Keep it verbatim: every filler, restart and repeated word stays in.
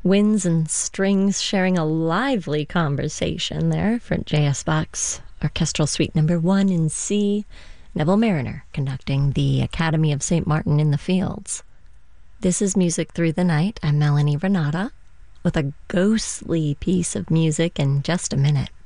Winds and strings sharing a lively conversation there for J S Bach's Orchestral Suite Number One in C. Neville Mariner conducting the Academy of Saint Martin in the Fields. This is Music Through the Night. I'm Melanie Renata with a ghostly piece of music in just a minute.